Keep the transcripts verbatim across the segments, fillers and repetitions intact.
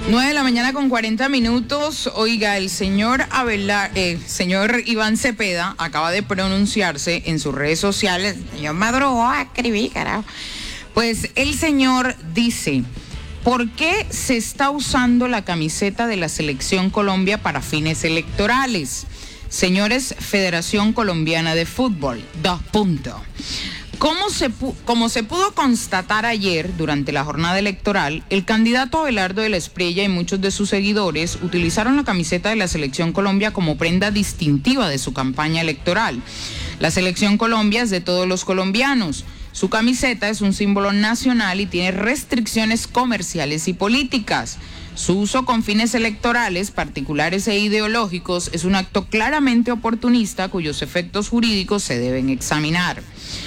nueve de la mañana con cuarenta minutos. Oiga, el señor Abelar, eh, señor Iván Cepeda acaba de pronunciarse en sus redes sociales. Yo madrugo a escribir, carajo. Pues el señor dice: ¿por qué se está usando la camiseta de la Selección Colombia para fines electorales? Señores, Federación Colombiana de Fútbol, dos puntos. Como se, como se pudo constatar ayer durante la jornada electoral, el candidato Abelardo de la Espriella y muchos de sus seguidores utilizaron la camiseta de la Selección Colombia como prenda distintiva de su campaña electoral. La Selección Colombia es de todos los colombianos. Su camiseta es un símbolo nacional y tiene restricciones comerciales y políticas. Su uso con fines electorales, particulares e ideológicos es un acto claramente oportunista cuyos efectos jurídicos se deben examinar.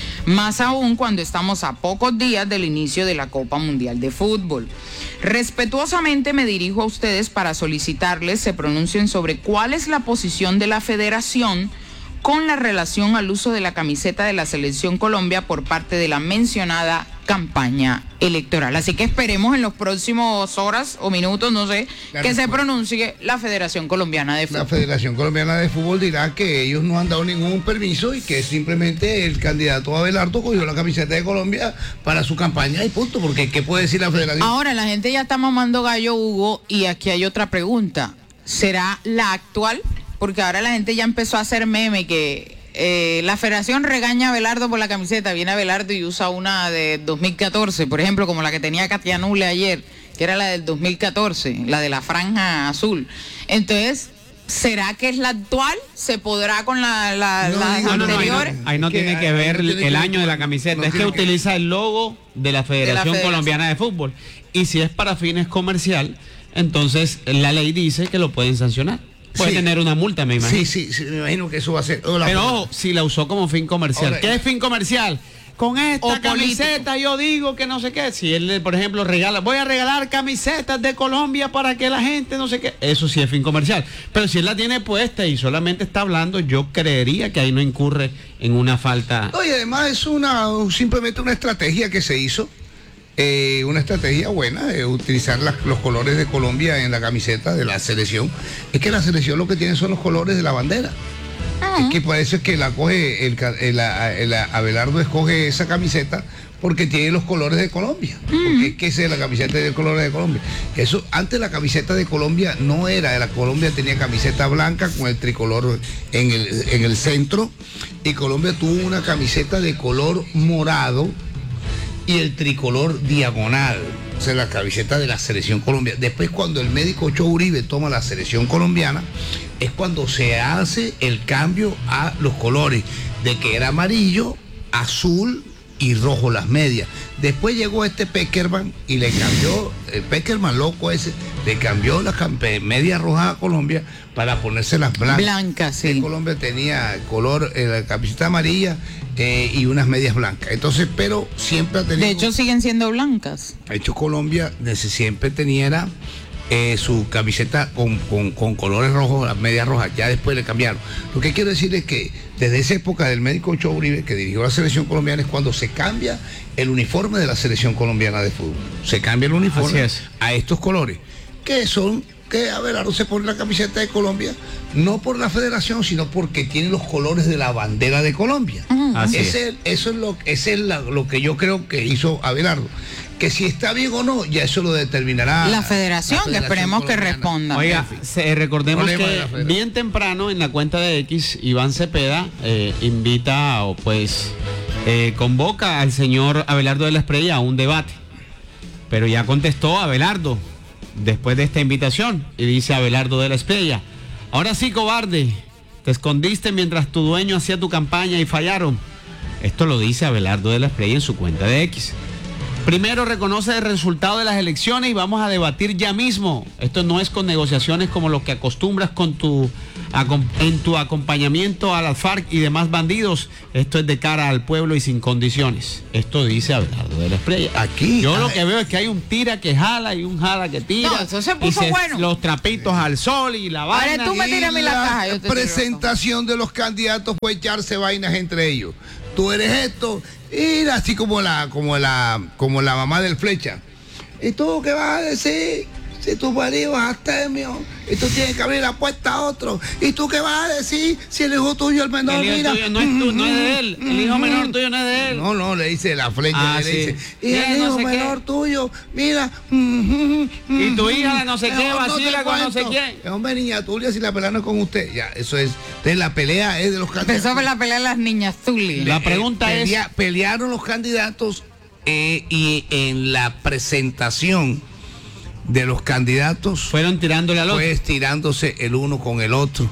Más aún cuando estamos a pocos días del inicio de la Copa Mundial de Fútbol. Respetuosamente me dirijo a ustedes para solicitarles se pronuncien sobre cuál es la posición de la Federación con la relación al uso de la camiseta de la Selección Colombia por parte de la mencionada campaña electoral. Así que esperemos en los próximos horas o minutos, no sé, la que respuesta. se pronuncie la Federación Colombiana de Fútbol. La Federación Colombiana de Fútbol dirá que ellos no han dado ningún permiso y que simplemente el candidato Abelardo cogió la camiseta de Colombia para su campaña y punto, porque ¿qué puede decir la Federación? Ahora la gente ya está mamando gallo, Hugo, y aquí hay otra pregunta. ¿Será la actual? Porque ahora la gente ya empezó a hacer meme que eh, la Federación regaña a Abelardo por la camiseta. Viene Abelardo y usa una de dos mil catorce, por ejemplo, como la que tenía Katia Nule ayer, que era la del dos mil catorce, la de la franja azul. Entonces, ¿será que es la actual? ¿Se podrá con la, la, no, las no, anteriores? No, no, ahí no, ahí no tiene que, que ver no el año que, de la camiseta, no es que utiliza que... el logo de la Federación, de la Federación Colombiana de Fútbol. Y si es para fines comercial, entonces la ley dice que lo pueden sancionar. Puede sí. tener una multa, me imagino. Sí, sí, sí, me imagino que eso va a ser. Oh, Pero ojo, si la usó como fin comercial. Ahora, ¿qué es fin comercial? Con esta o camiseta político. Yo digo que no sé qué. Si él, por ejemplo, regala, voy a regalar camisetas de Colombia para que la gente no sé qué. Eso sí es fin comercial. Pero si él la tiene puesta y solamente está hablando, yo creería que ahí no incurre en una falta. No, y además es una simplemente una estrategia que se hizo. Eh, una estrategia buena de utilizar las, los colores de Colombia en la camiseta de la selección. Es que la selección lo que tiene son los colores de la bandera. Uh-huh. Es que por eso es que la coge el, el, el, el Abelardo escoge esa camiseta porque tiene los colores de Colombia. Uh-huh. Porque es que esa es la camiseta de colores de Colombia. Eso, antes la camiseta de Colombia no era de la Colombia, tenía camiseta blanca con el tricolor en el, en el centro, y Colombia tuvo una camiseta de color morado y el tricolor diagonal, o sea, la camiseta de la Selección Colombia. Después, cuando el médico Ocho Uribe toma la Selección Colombiana, es cuando se hace el cambio a los colores, de que era amarillo, azul y rojo las medias. Después llegó este Peckerman y le cambió, el Peckerman loco ese, le cambió las medias rojas a Colombia para ponerse las blancas. Blancas, sí. En Colombia tenía color, eh, la camiseta amarilla eh, y unas medias blancas. Entonces, pero siempre ha tenido... De hecho, siguen siendo blancas. De hecho, Colombia desde siempre tenía eh, su camiseta con, con, con colores rojos, las medias rojas. Ya después le cambiaron. Lo que quiero decir es que desde esa época del médico Ocho Uribe, que dirigió la Selección Colombiana, es cuando se cambia el uniforme de la Selección Colombiana de Fútbol. Se cambia el uniforme a estos colores, que son, que Abelardo se pone la camiseta de Colombia, no por la federación, sino porque tiene los colores de la bandera de Colombia. Uh-huh. Ese, es. Eso es, lo, ese es la, lo que yo creo que hizo Abelardo. Que si está bien o no, ya eso lo determinará la federación, la federación que esperemos colombiana. Que responda. Oiga, se, recordemos que bien temprano en la cuenta de X, Iván Cepeda eh, invita o pues eh, convoca al señor Abelardo de la Espriella a un debate. Pero ya contestó Abelardo después de esta invitación y dice Abelardo de la Espriella: ahora sí, cobarde, te escondiste mientras tu dueño hacía tu campaña y fallaron. Esto lo dice Abelardo de la Espriella en su cuenta de X. Primero reconoce el resultado de las elecciones y vamos a debatir ya mismo. Esto no es con negociaciones como lo que acostumbras con tu, en tu acompañamiento a las FARC y demás bandidos. Esto es de cara al pueblo y sin condiciones. Esto dice Abelardo de la Espriella. Aquí. Yo lo que veo es que hay un tira que jala y un jala que tira. No, eso se puso y se, bueno. Los trapitos al sol y la vaina. Ahora tú me tiras la caja. La presentación de los candidatos fue echarse vainas entre ellos. Tú eres esto, y así como la, como la, como la mamá del Flecha. ¿Y tú qué vas a decir? si tu marido es astemio y tú tienes que abrir la puerta a otro, ¿y tú qué vas a decir si el hijo tuyo, el menor, el hijo mira? Tuyo no es tú, no es de él, el hijo menor tuyo no es de él. No, no, le dice la flecha, ah, le sí. dice, y el hijo no sé menor qué. tuyo, mira. Y tu hija la no sé qué, vacila con no sé quién. Hombre, niña Tulia, si la pelea no es con usted, ya, eso es, entonces la pelea es de los candidatos. Empezó la pelea de las niñas Zulia. La pregunta eh, pelea, es... Pelearon los candidatos eh, y en la presentación de los candidatos fueron tirándole al otro. Pues tirándose el uno con el otro.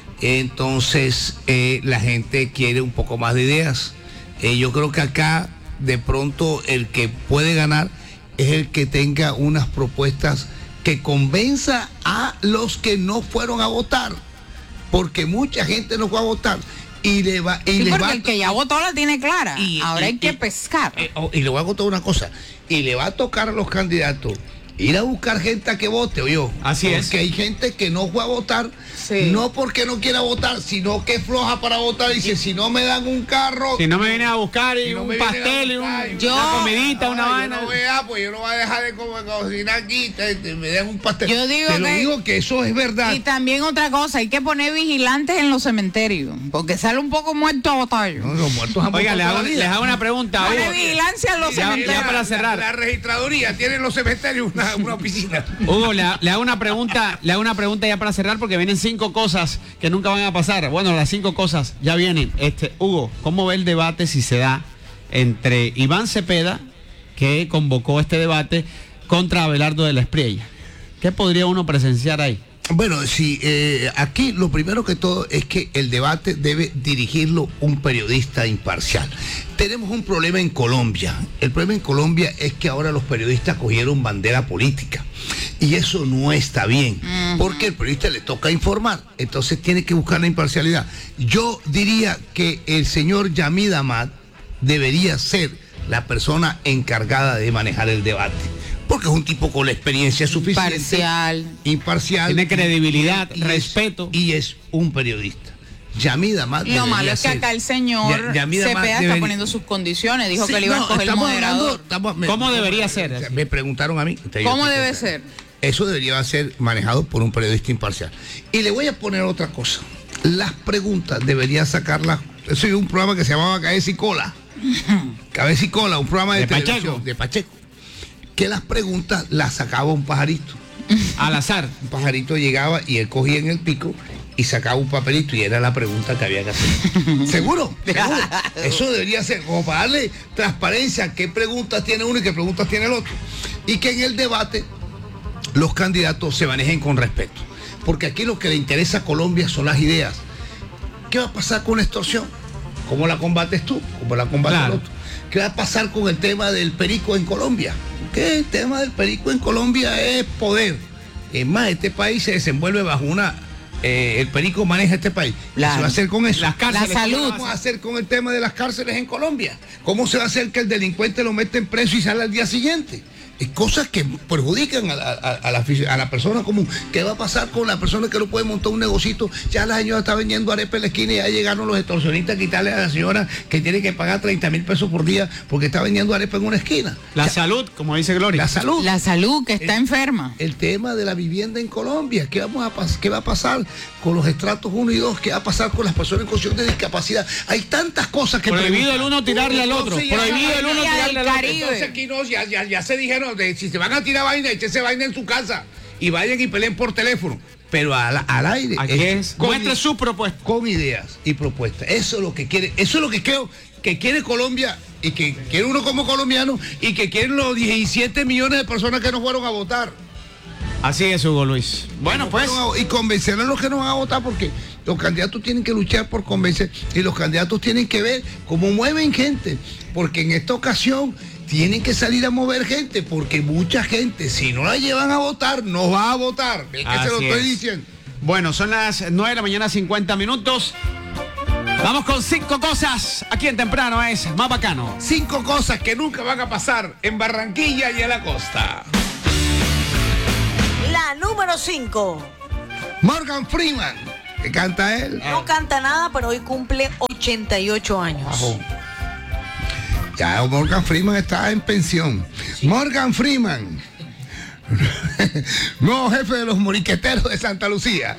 Entonces eh, la gente quiere un poco más de ideas. Eh, yo creo que acá de pronto el que puede ganar es el que tenga unas propuestas que convenza a los que no fueron a votar, porque mucha gente no fue a votar y le va y sí, le porque va el que ya votó la tiene clara. y, ahora y, hay que y, pescar y, y le voy a contar una cosa, y le va a tocar a los candidatos ir a buscar gente a que vote, oye. Así porque es. Porque hay gente que no fue a votar, sí. no porque no quiera votar, sino que es floja para votar. Y dice, si no me dan un carro, si no me vienen a buscar y si no un me vienen pastel y un, buscar, yo, una comidita, una yo vaina. no voy a, pues yo no voy a dejar de comer, cocinar aquí, te, te, me dan un pastel. Yo digo te lo que, digo que eso es verdad. Y también otra cosa, hay que poner vigilantes en los cementerios, porque sale un poco muerto a votar. No, los muertos han Oiga, votado les hago, toda la vida. les hago una pregunta. Pone Hugo. vigilancia en los Ya- cementerios. ya para cerrar. La, la registraduría tiene en los cementerios una, una oficina. Hugo, le, le hago una pregunta, le hago una pregunta ya para cerrar porque vienen cinco cosas que nunca van a pasar. Bueno, las cinco cosas ya vienen. Este, Hugo, ¿cómo ve el debate si se da entre Iván Cepeda, que convocó este debate, contra Abelardo de la Espriella? ¿Qué podría uno presenciar ahí? Bueno, sí, eh, aquí lo primero que todo es que el debate debe dirigirlo un periodista imparcial. Tenemos un problema en Colombia. El problema en Colombia es que ahora los periodistas cogieron bandera política. Y eso no está bien, uh-huh. porque el periodista le toca informar, entonces tiene que buscar la imparcialidad. Yo diría que el señor Yamid Amad debería ser la persona encargada de manejar el debate, porque es un tipo con la experiencia suficiente. Imparcial. Imparcial. Tiene credibilidad, y respeto. Es, y es un periodista. Yamid Amad Lo malo es que ser. acá el señor Ya, Cepeda debería... está poniendo sus condiciones. Dijo sí, que le iba no, a escoger el moderador. Hablando, estamos, me, ¿Cómo debería ser? O sea, me preguntaron a mí. ¿Cómo debe ser? Eso debería ser manejado por un periodista imparcial. Y le voy a poner otra cosa. Las preguntas debería sacarlas. Eso es un programa que se llamaba Cabeza y Cola. Cabeza y Cola, un programa de, de televisión Pacheco. de Pacheco. Que las preguntas las sacaba un pajarito. Al azar. Un pajarito llegaba y él cogía en el pico y sacaba un papelito y era la pregunta que había que hacer. ¿Seguro? ¿Seguro? Eso debería ser como para darle transparencia a qué preguntas tiene uno y qué preguntas tiene el otro. Y que en el debate los candidatos se manejen con respeto. Porque aquí lo que le interesa a Colombia son las ideas. ¿Qué va a pasar con la extorsión? ¿Cómo la combates tú? ¿Cómo la combate claro. el otro? ¿Qué va a pasar con el tema del perico en Colombia? Que el tema del perico en Colombia es poder. Es más, este país se desenvuelve bajo una... Eh, el perico maneja este país. La, ¿Qué se va a hacer con eso? Las cárceles, la salud. ¿Qué vamos a hacer con el tema de las cárceles en Colombia? ¿Cómo se va a hacer que el delincuente lo meta en preso y sale al día siguiente? Es cosas que perjudican a, a, a, la, a la persona común. ¿Qué va a pasar con la persona que no puede montar un negocito? Ya la señora está vendiendo arepa en la esquina y ya llegaron los extorsionistas a quitarle a la señora que tiene que pagar treinta mil pesos por día porque está vendiendo arepa en una esquina. La o sea, salud, como dice Gloria. La salud. La salud, que está el, enferma. El tema de la vivienda en Colombia. ¿Qué, vamos a ¿Qué va a pasar con los estratos uno y dos? ¿Qué va a pasar con las personas en condición de discapacidad? Hay tantas cosas que... Prohibido el uno tirarle al otro. Entonces, Prohibido el uno tirarle al otro. Entonces aquí no, ya, ya, ya se dijeron, de, si se van a tirar vaina, échese vaina en su casa y vayan y peleen por teléfono. Pero al, al aire. Aquí es, con, muestre su propuesta. Con ideas y propuestas. Eso es lo que quiere, eso es lo que creo que quiere Colombia y que quiere uno como colombiano y que quieren los diecisiete millones de personas que no fueron a votar. Así es, Hugo Luis. Bueno, pues. Y convencer a los que no van a votar porque los candidatos tienen que luchar por convencer y los candidatos tienen que ver cómo mueven gente. Porque en esta ocasión tienen que salir a mover gente porque mucha gente, si no la llevan a votar, no va a votar. Es que se lo estoy diciendo. Bueno, son las nueve de la mañana, cincuenta minutos. Vamos con cinco cosas. Aquí en Temprano es más bacano. Cinco cosas que nunca van a pasar en Barranquilla y en la costa. La número cinco. Morgan Freeman. ¿Qué canta él? No canta nada, pero hoy cumple ochenta y ocho años. Ajo. Ya Morgan Freeman está en pensión. Morgan Freeman Nuevo jefe de los moriqueteros de Santa Lucía.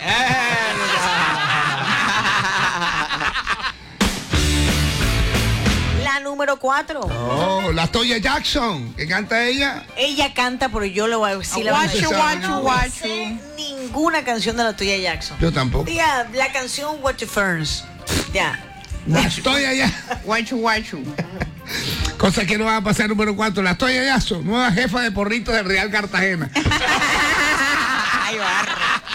La número cuatro. Oh, la Toya Jackson, que canta ella. Ella canta, pero yo le voy a decir la Guachu, verdad. guachu, No guachu. sé ninguna canción de la Toya Jackson. Yo tampoco. Diga, la canción What You Ferns. Ya. La Toya Jackson. Guachu, guachu. Cosa que no va a pasar número cuatro. La Toya Jackson, nueva jefa de porritos del Real Cartagena. Ay, barra.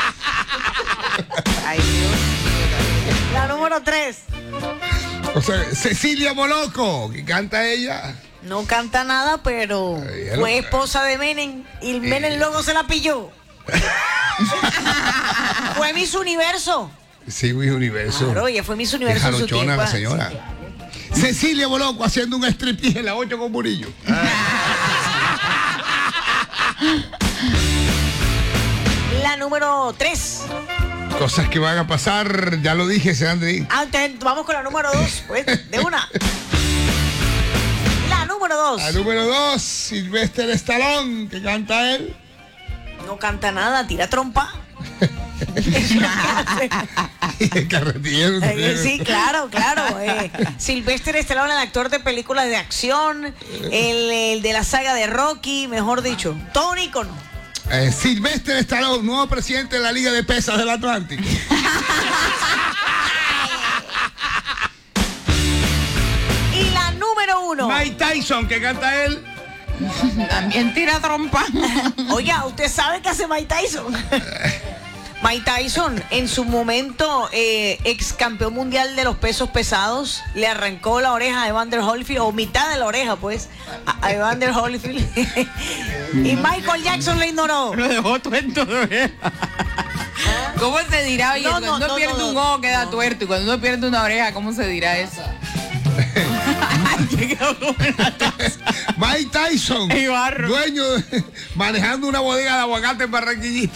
Ay, Dios. La número tres. O sea, Cecilia Boloco, que canta ella. No canta nada, pero Ay, ya fue lo- esposa de Menem y Menem luego se la pilló. Fue Miss Universo. Sí, Miss Universo. Claro, ella fue Miss Universo en su jarochona tiempo. la señora. Cecilia Boloco haciendo un striptease en la ocho con Murillo. La número tres. Cosas que van a pasar, ya lo dije, se han de ir. Ah, entonces vamos con la número dos, pues, de una. La número dos. La número dos, Sylvester Stallone, que canta él. No canta nada, tira trompa. El carretillero. Eh, sí, claro, claro. Eh, Sylvester Stallone, el actor de películas de acción, el, el de la saga de Rocky, mejor dicho, todo un ícono. Eh, Sylvester Stallone, nuevo presidente de la Liga de Pesas del Atlántico. Y la número uno. Mike Tyson, que canta él. También tira trompa. Oiga, ¿usted sabe qué hace Mike Tyson? Mike Tyson, en su momento eh, ex campeón mundial de los pesos pesados, le arrancó la oreja a Evander Holyfield, o mitad de la oreja, pues, a, a Evander Holyfield. Y Michael Jackson le ignoró. Lo dejó tuerto. ¿Cómo se dirá? Oye, No, cuando no, uno no, pierde no, un no. ojo queda tuerto y cuando uno pierde una oreja, ¿cómo se dirá eso? Mike Tyson, Ay, barro. dueño, de- manejando una bodega de aguacate en Barranquillita.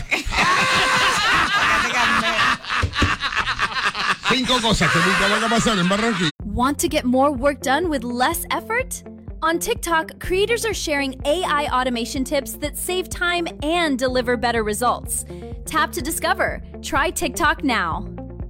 Cinco cosas que nunca van a pasar en Barranquilla. Want to get more work done with less effort? On TikTok, creators are sharing A I automation tips that save time and deliver better results. Tap to discover. Try TikTok now.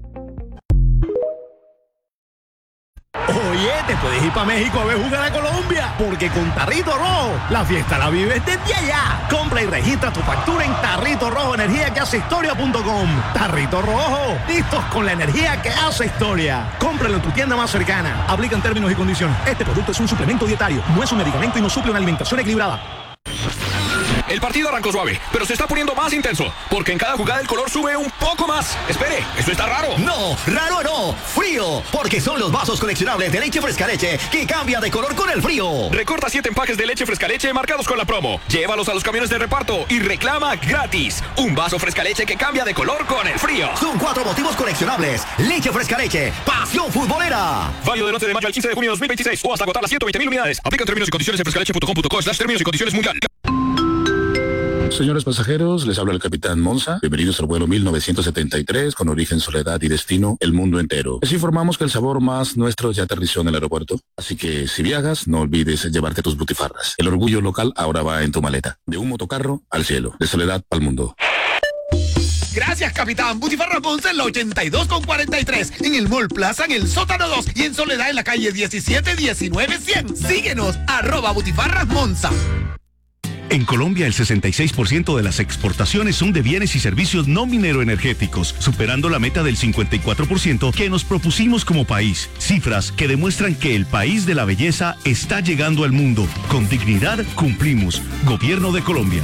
Oye, te puedes ir para México a ver jugar a Colombia, porque con Tarrito Rojo, la fiesta la vives desde allá. Compra y registra tu factura en Tarrito Rojo Energía que hace historia punto com. Tarrito Rojo, listos con la energía que hace historia. Cómpralo en tu tienda más cercana. Aplican términos y condiciones. Este producto es un suplemento dietario, no es un medicamento y no suple una alimentación equilibrada. El partido arrancó suave, pero se está poniendo más intenso, porque en cada jugada el color sube un poco más. Espere, ¿esto está raro? No, raro no, frío, porque son los vasos coleccionables de leche fresca leche que cambia de color con el frío. Recorta siete empaques de leche fresca leche marcados con la promo. Llévalos a los camiones de reparto y reclama gratis. Un vaso fresca leche que cambia de color con el frío. Son cuatro motivos coleccionables. Leche fresca leche, pasión futbolera. Válido del once de mayo al quince de junio de dos mil veintiséis o hasta agotar las ciento veinte mil unidades. Aplican términos y condiciones en frescaleche punto com punto co slash términos y condiciones mundial. Señores pasajeros, les habla el capitán Monza. Bienvenidos al vuelo mil novecientos setenta y tres con origen, soledad y destino el mundo entero. Les informamos que el sabor más nuestro ya aterrizó en el aeropuerto. Así que si viajas, no olvides llevarte tus butifarras. El orgullo local ahora va en tu maleta. De un motocarro al cielo, de soledad al mundo. Gracias, capitán. Butifarra Monza en la ochenta y dos con cuarenta y tres. En el Mall Plaza, en el sótano dos. Y en Soledad, en la calle diecisiete diecinueve cien. Síguenos, arroba Butifarras Monza. En Colombia, el sesenta y seis por ciento de las exportaciones son de bienes y servicios no mineroenergéticos, superando la meta del cincuenta y cuatro por ciento que nos propusimos como país. Cifras que demuestran que el país de la belleza está llegando al mundo. Con dignidad cumplimos. Gobierno de Colombia.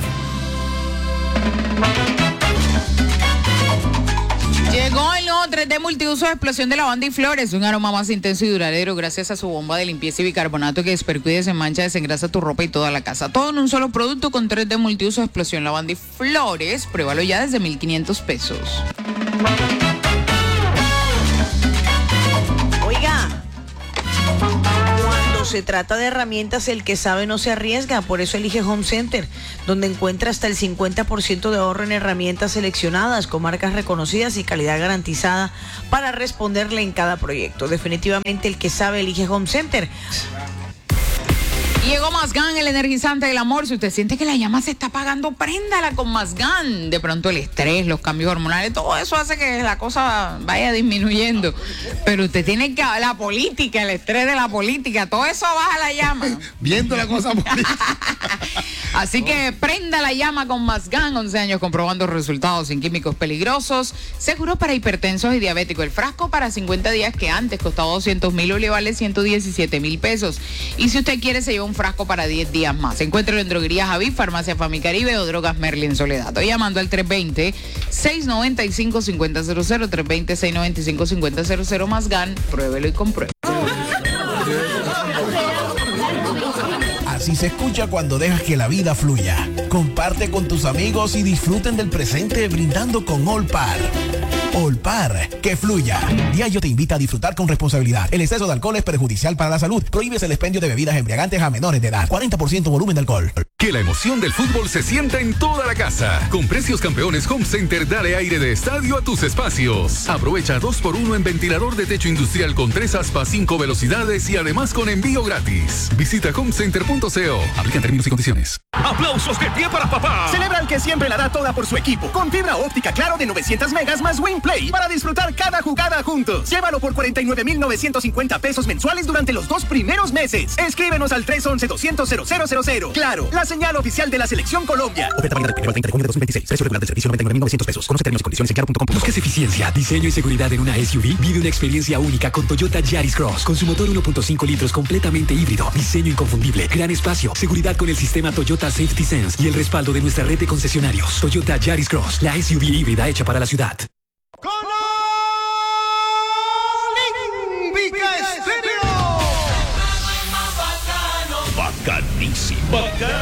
Llegó el nuevo tres D multiuso de explosión de Lavanda y Flores, un aroma más intenso y duradero gracias a su bomba de limpieza y bicarbonato que despercude, desenmancha, desengrasa tu ropa y toda la casa. Todo en un solo producto con tres D multiuso de explosión Lavanda y Flores. Pruébalo ya desde mil quinientos pesos. Oiga, cuando se trata de herramientas, el que sabe no se arriesga. Por eso elige Home Center, donde encuentra hasta el cincuenta por ciento de ahorro en herramientas seleccionadas con marcas reconocidas y calidad garantizada para responderle en cada proyecto. Definitivamente el que sabe elige Home Center. Llegó Mazgán, el energizante del amor. Si usted siente que la llama se está apagando, préndala con Mazgán. De pronto el estrés, los cambios hormonales, todo eso hace que la cosa vaya disminuyendo. Pero usted tiene que, la política, el estrés de la política, todo eso baja la llama. Viendo la cosa política. Así que prenda la llama con Mazgán, once años comprobando resultados sin químicos peligrosos, seguro para hipertensos y diabéticos. El frasco para cincuenta días que antes costaba doscientos mil, hoy le vale ciento diecisiete mil pesos. Y si usted quiere, se lleva un frasco para diez días más. Encuéntralo en Droguerías Javid, Farmacia Famicaribe o Drogas Merlin Soledad. Estoy llamando al tres veinte, seiscientos noventa y cinco, cincuenta cero cero, tres veinte, seiscientos noventa y cinco, cincuenta cero cero. Mazgán, pruébelo y compruebe. Así se escucha cuando dejas que la vida fluya. Comparte con tus amigos y disfruten del presente brindando con Olpar. Olpar, que fluya. Diageo te invita a disfrutar con responsabilidad. El exceso de alcohol es perjudicial para la salud. Prohíbes el expendio de bebidas embriagantes a menores de edad. cuarenta por ciento volumen de alcohol. Que la emoción del fútbol se sienta en toda la casa. Con precios campeones Home Center, dale aire de estadio a tus espacios. Aprovecha dos por uno en ventilador de techo industrial con tres aspas, cinco velocidades y además con envío gratis. Visita homecenter punto co. Aplican términos y condiciones. ¡Aplausos de pie para papá! Celebra el que siempre la da toda por su equipo. Con fibra óptica Claro de novecientos megas más WinPlay para disfrutar cada jugada juntos. Llévalo por cuarenta y nueve mil novecientos cincuenta pesos mensuales durante los dos primeros meses. Escríbenos al tres once, doscientos, cero cero cero cero. Claro, la señal oficial de la Selección Colombia. Oferta válida del treinta de junio de dos mil veintiséis. Precio regular del servicio noventa y nueve mil novecientos pesos. Conoce términos y condiciones en claro punto com. ¿Buscas eficiencia, diseño y seguridad en una S U V? Vive una experiencia única con Toyota Yaris Cross. Con su motor uno punto cinco litros completamente híbrido, diseño inconfundible, gran espacio, seguridad con el sistema Toyota Safety Sense y el respaldo de nuestra red de concesionarios. Toyota Yaris Cross, la S U V híbrida hecha para la ciudad. Bacanísimo. Bacán.